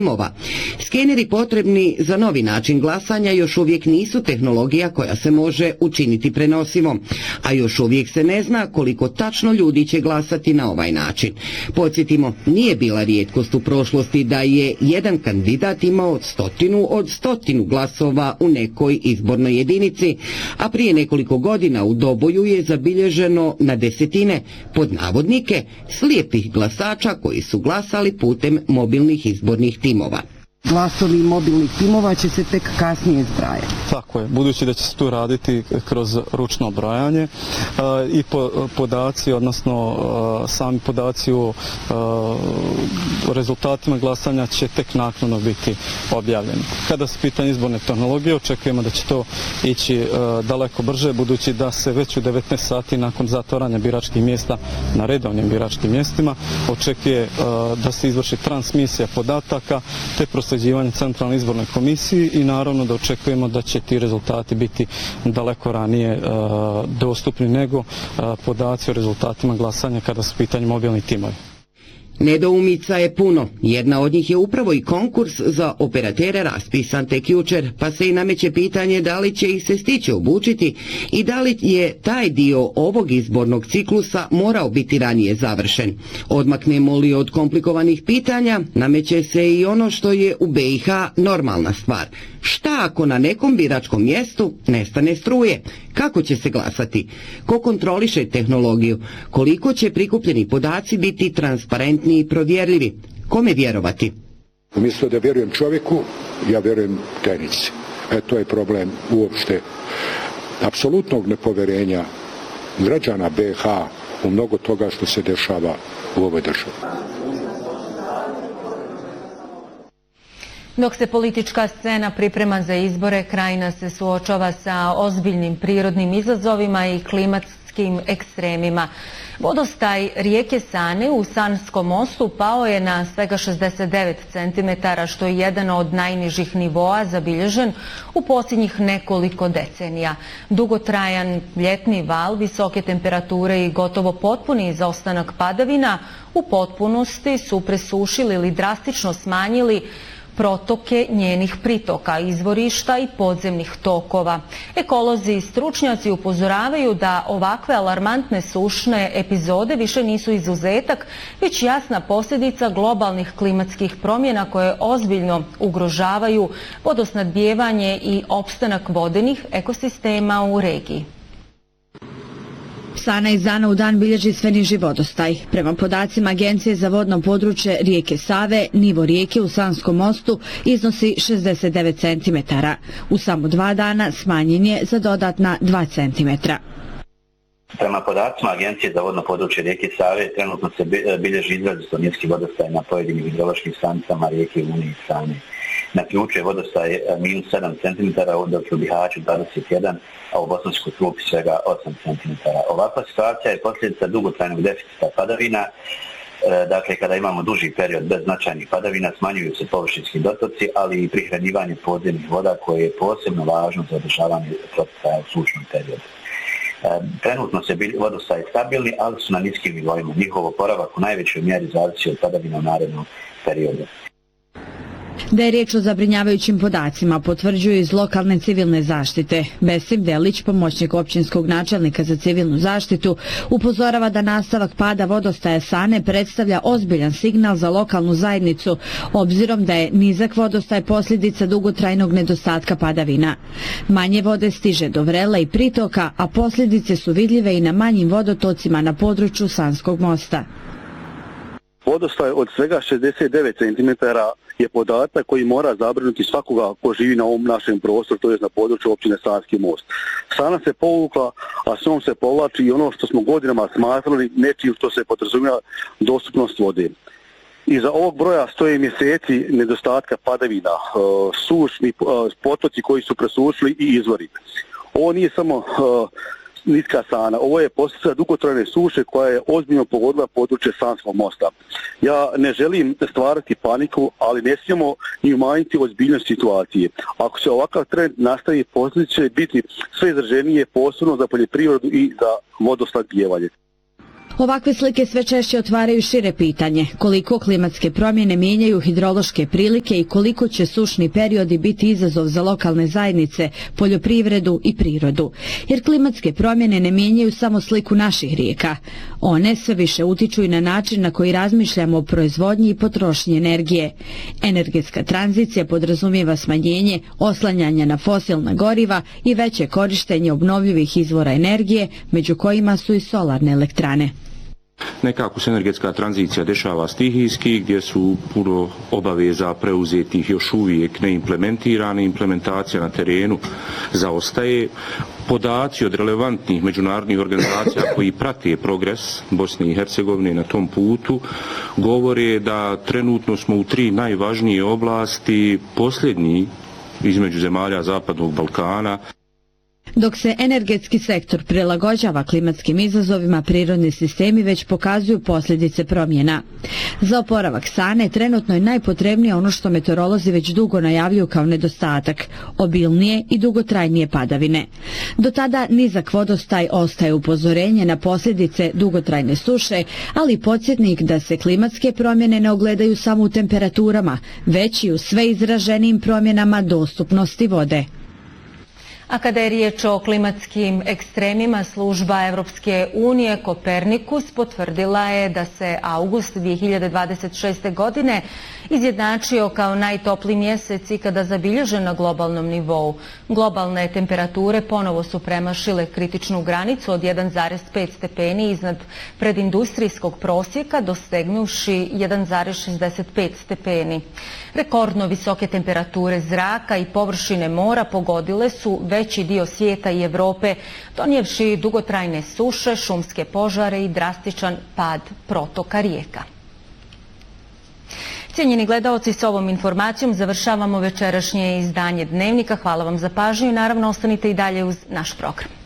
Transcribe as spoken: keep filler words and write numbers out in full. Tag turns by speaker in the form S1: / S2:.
S1: Skeneri potrebni za novi način glasanja još uvijek nisu tehnologija koja se može učiniti prenosivom, a još uvijek se ne zna koliko tačno ljudi će glasati na ovaj način. Podsjetimo, nije bila rijetkost u prošlosti da je jedan kandidat imao stotinu od stotinu glasova u nekoj izbornoj jedinici, a prije nekoliko godina u Doboju je zabilježeno na desetine, pod navodnike, slijepih glasača koji su glasali putem mobilnih izbornih timova.
S2: Glasovi mobilnih timova će se tek kasnije zbrajati.
S3: Tako je, budući da će se tu raditi kroz ručno brojanje i podaci, odnosno sami podaci o rezultatima glasanja će tek naknadno biti objavljeni. Kada se pitanje izborne tehnologije, očekujemo da će to ići daleko brže, budući da se već u devetnaest sati nakon zatvaranja biračkih mjesta na redovnim biračkim mjestima očekuje da se izvrši transmisija podataka te proslijeđivanje Centralnoj izbornoj komisiji i naravno da očekujemo da će ti rezultati biti daleko ranije uh, dostupni nego uh, podaci o rezultatima glasanja kada su u pitanju mobilni timovi.
S1: Nedoumica je puno. Jedna od njih je upravo i konkurs za operatere raspisan tek jučer, pa se i nameće pitanje da li će ih se stići obučiti i da li je taj dio ovog izbornog ciklusa morao biti ranije završen. Odmaknemo li od komplikovanih pitanja, nameće se i ono što je u B i H normalna stvar. Šta ako na nekom biračkom mjestu nestane struje? Kako će se glasati? Ko kontroliše tehnologiju? Koliko će prikupljeni podaci biti transparentni i provjerljivi? Kome vjerovati?
S4: Umjesto da vjerujem čovjeku, ja vjerujem tehnici. E, to je problem uopšte apsolutnog nepovjerenja građana B i H u mnogo toga što se dešava u ovoj državi.
S5: Dok se politička scena priprema za izbore, krajina se suočava sa ozbiljnim prirodnim izazovima i klimatskim ekstremima. Vodostaj rijeke Sane u Sanskom mostu pao je na svega šezdeset devet centimetara, što je jedan od najnižih nivoa zabilježen u posljednjih nekoliko decenija. Dugotrajan ljetni val, visoke temperature i gotovo potpuni izostanak padavina u potpunosti su presušili ili drastično smanjili protoke njenih pritoka, izvorišta i podzemnih tokova. Ekolozi i stručnjaci upozoravaju da ovakve alarmantne sušne epizode više nisu izuzetak, već jasna posljedica globalnih klimatskih promjena koje ozbiljno ugrožavaju vodosnabdijevanje i opstanak vodenih ekosistema u regiji.
S6: Sana iz dana u dan bilježi sve niži vodostaj. Prema podacima Agencije za vodno područje rijeke Save, nivo rijeke u Sanskom mostu iznosi šezdeset devet centimetara. U samo dva dana smanjen je za dodatna dva centimetra.
S7: Prema podacima Agencije za vodno područje rijeke Save, trenutno se bilježi izrazito niski vodostaj na pojedinim hidrološkim stanicama rijeke Uni i Sane. Na ključu je vodostaj minus sedam centimetara, dok je u Bihaću dvadeset jedan, a u Bosanskoj Krupi svega osam centimetara. Ovakva situacija je posljedica dugotrajnog deficita padavina. Dakle, kada imamo duži period bez značajnih padavina, smanjuju se površinski dotoci, ali i prihranjivanje podzemnih voda koje je posebno važno za održavanje protoka u sušnom periodu. Trenutno se vodostaj stabilni, ali su na niskim nivoima. Njihov oporavak u najvećoj mjeri zavisi od padavina u narednom periodu.
S6: Da je riječ o zabrinjavajućim podacima, potvrđuju iz lokalne civilne zaštite. Besim Delić, pomoćnik općinskog načelnika za civilnu zaštitu, upozorava da nastavak pada vodostaja Sane predstavlja ozbiljan signal za lokalnu zajednicu, obzirom da je nizak vodostaj posljedica dugotrajnog nedostatka padavina. Manje vode stiže do vrela i pritoka, a posljedice su vidljive i na manjim vodotocima na području Sanskog mosta.
S8: Vodostaj od svega šezdeset devet centimetara je podatak koji mora zabrinuti svakoga ko živi na ovom našem prostoru, to je na području općine Sanski most. Sana se povukla, a s njom se povlači i ono što smo godinama smatrali nečim što se podrazumijeva dostupnost vode. Iza ovog broja stoje mjeseci nedostatka padavina, sušni potoci koji su presušili i izvori. Ovo nije samo niska Sana, ovo je posljedica dugotrajne suše koja je ozbiljno pogodila područje Sanskog mosta. Ja ne želim stvarati paniku, ali ne smijemo ni umanjiti ozbiljnost situacije. Ako se ovakav trend nastavi, posljedice će biti sve izraženije, posebno za poljoprivredu i za vodosnabdijevanje.
S6: Ovakve slike sve češće otvaraju šire pitanje koliko klimatske promjene mijenjaju hidrološke prilike i koliko će sušni periodi biti izazov za lokalne zajednice, poljoprivredu i prirodu. Jer klimatske promjene ne mijenjaju samo sliku naših rijeka. One sve više utiču i na način na koji razmišljamo o proizvodnji i potrošnji energije. Energetska tranzicija podrazumijeva smanjenje oslanjanja na fosilna goriva i veće korištenje obnovljivih izvora energije, među kojima su i solarne elektrane.
S9: Nekako se energetska tranzicija dešava stihijski, gdje su puno obaveza preuzetih još uvijek neimplementirane, implementacija na terenu zaostaje. Podaci od relevantnih međunarodnih organizacija koji prate progres Bosne i Hercegovine na tom putu govore da trenutno smo u tri najvažnije oblasti posljednji između zemalja Zapadnog Balkana.
S6: Dok se energetski sektor prilagođava klimatskim izazovima, prirodni sistemi već pokazuju posljedice promjena. Za oporavak Sane trenutno je najpotrebnije ono što meteorolozi već dugo najavljuju kao nedostatak, obilnije i dugotrajnije padavine. Do tada nizak vodostaj ostaje upozorenje na posljedice dugotrajne suše, ali i podsjetnik da se klimatske promjene ne ogledaju samo u temperaturama, već i u sve izraženijim promjenama dostupnosti vode.
S5: A kada je riječ o klimatskim ekstremima, služba Evropske unije Kopernikus potvrdila je da se august dvije hiljade dvadeset šeste. godine izjednačio kao najtopliji mjesec ikada zabilježen na globalnom nivou. Globalne temperature ponovo su premašile kritičnu granicu od jedan zarez pet stepeni iznad predindustrijskog prosjeka, dosegnuši jedan zarez šezdeset pet stepeni. Rekordno visoke temperature zraka i površine mora pogodile su veći dio svijeta i Europe, donijevši dugotrajne suše, šumske požare i drastičan pad protoka rijeka. Cijenjeni gledaoci, s ovom informacijom završavamo večerašnje izdanje Dnevnika. Hvala vam za pažnju i naravno ostanite i dalje uz naš program.